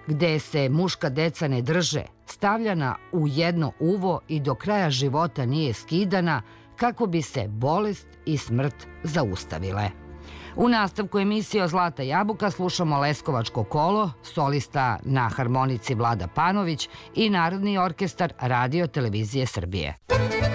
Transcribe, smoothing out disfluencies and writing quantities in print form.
gde se muška deca ne drže, stavljana u jedno uvo i do kraja života nije skidana kako bi se bolest i smrt zaustavile. U nastavku emisije Zlata jabuka slušamo Leskovačko kolo, solista na harmonici Vlada Panović i Narodni orkestar Radio televizije Srbije.